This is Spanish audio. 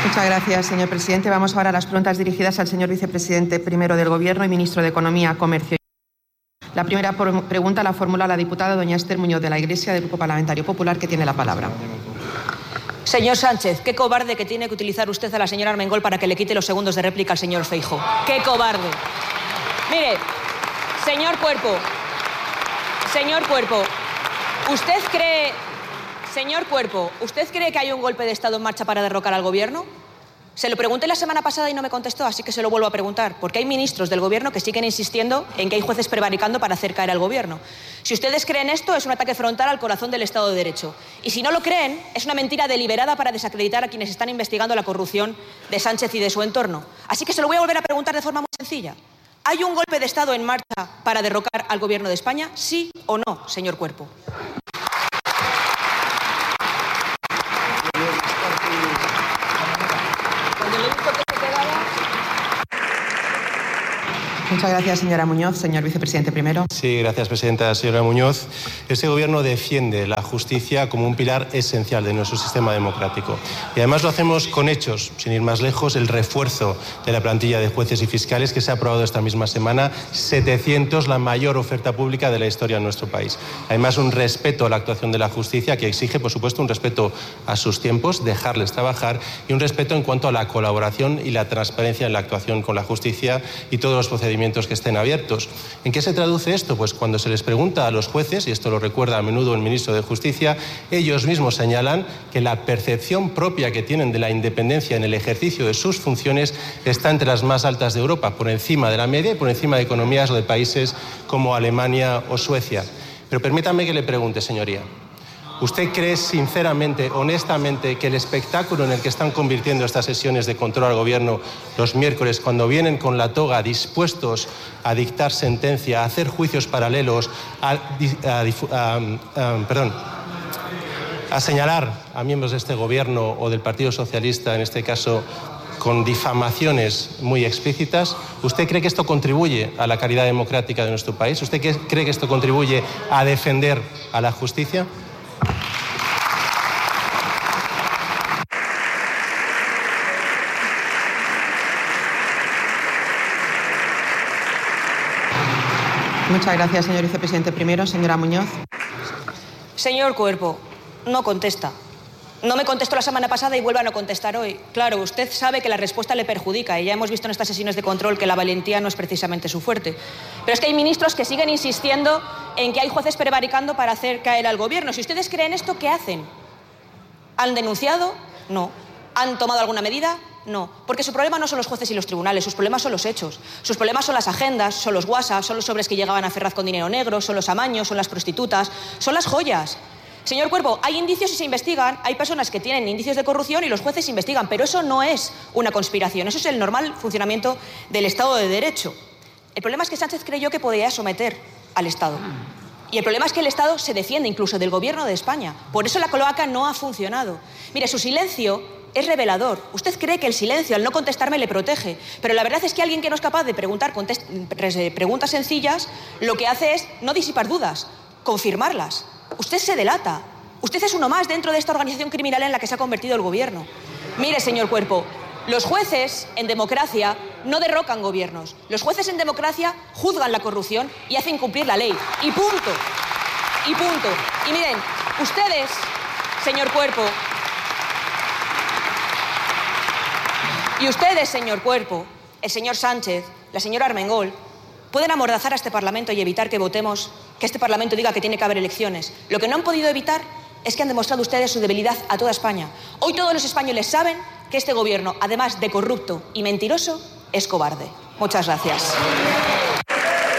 Muchas gracias, señor presidente. Vamos ahora a las preguntas dirigidas al señor vicepresidente primero del Gobierno y ministro de Economía, Comercio. La primera pregunta la formula la diputada doña Esther Muñoz de la Iglesia, del Grupo Parlamentario Popular, que tiene la palabra. Señor Sánchez, qué cobarde que tiene que utilizar usted a la señora Armengol para que le quite los segundos de réplica al señor Feijóo. ¡Qué cobarde! Mire, señor Cuerpo, ¿usted cree que hay un golpe de Estado en marcha para derrocar al Gobierno? Se lo pregunté la semana pasada y no me contestó, así que se lo vuelvo a preguntar, porque hay ministros del Gobierno que siguen insistiendo en que hay jueces prevaricando para hacer caer al Gobierno. Si ustedes creen esto, es un ataque frontal al corazón del Estado de Derecho. Y si no lo creen, es una mentira deliberada para desacreditar a quienes están investigando la corrupción de Sánchez y de su entorno. Así que se lo voy a volver a preguntar de forma muy sencilla. ¿Hay un golpe de Estado en marcha para derrocar al Gobierno de España? ¿Sí o no, señor Cuerpo? Muchas gracias, señora Muñoz. Señor vicepresidente primero. Sí, gracias, presidenta. Señora Muñoz, este Gobierno defiende la justicia como un pilar esencial de nuestro sistema democrático. Y además lo hacemos con hechos, sin ir más lejos, el refuerzo de la plantilla de jueces y fiscales que se ha aprobado esta misma semana, 700, la mayor oferta pública de la historia en nuestro país. Además, un respeto a la actuación de la justicia que exige, por supuesto, un respeto a sus tiempos, dejarles trabajar, y un respeto en cuanto a la colaboración y la transparencia en la actuación con la justicia y todos los procedimientos que estén abiertos. ¿En qué se traduce esto? Pues cuando se les pregunta a los jueces, y esto lo recuerda a menudo el ministro de Justicia, ellos mismos señalan que la percepción propia que tienen de la independencia en el ejercicio de sus funciones está entre las más altas de Europa, por encima de la media y por encima de economías o de países como Alemania o Suecia. Pero permítame que le pregunte, señoría, ¿usted cree sinceramente, honestamente, que el espectáculo en el que están convirtiendo estas sesiones de control al Gobierno los miércoles, cuando vienen con la toga dispuestos a dictar sentencia, a hacer juicios paralelos, a señalar a miembros de este Gobierno o del Partido Socialista, en este caso, con difamaciones muy explícitas, ¿usted cree que esto contribuye a la calidad democrática de nuestro país? ¿Usted cree que esto contribuye a defender a la justicia? Muchas gracias, señor vicepresidente primero. Señora Muñoz. Señor Cuerpo, no contesta. No me contestó la semana pasada y vuelve a no contestar hoy. Claro, usted sabe que la respuesta le perjudica y ya hemos visto en estas sesiones de control que la valentía no es precisamente su fuerte. Pero es que hay ministros que siguen insistiendo en que hay jueces prevaricando para hacer caer al Gobierno. Si ustedes creen esto, ¿qué hacen? ¿Han denunciado? No. ¿Han tomado alguna medida? No. Porque su problema no son los jueces y los tribunales, sus problemas son los hechos. Sus problemas son las agendas, son los WhatsApp, son los sobres que llegaban a Ferraz con dinero negro, son los amaños, son las prostitutas, son las joyas. Señor Cuerpo, hay indicios y se investigan, hay personas que tienen indicios de corrupción y los jueces investigan, pero eso no es una conspiración, eso es el normal funcionamiento del Estado de Derecho. El problema es que Sánchez creyó que podía someter al Estado. Y el problema es que el Estado se defiende incluso del Gobierno de España. Por eso la cloaca no ha funcionado. Mire, su silencio es revelador. Usted cree que el silencio, al no contestarme, le protege. Pero la verdad es que alguien que no es capaz de preguntar preguntas sencillas, lo que hace es no disipar dudas, confirmarlas. Usted se delata. Usted es uno más dentro de esta organización criminal en la que se ha convertido el Gobierno. Mire, señor Cuerpo, los jueces en democracia no derrocan gobiernos. Los jueces en democracia juzgan la corrupción y hacen cumplir la ley. Y punto. Y punto. Y miren, ustedes, señor Cuerpo, y ustedes, señor Cuerpo, el señor Sánchez, la señora Armengol, pueden amordazar a este Parlamento y evitar que votemos, que este Parlamento diga que tiene que haber elecciones. Lo que no han podido evitar es que han demostrado ustedes su debilidad a toda España. Hoy todos los españoles saben que este Gobierno, además de corrupto y mentiroso, es cobarde. Muchas gracias.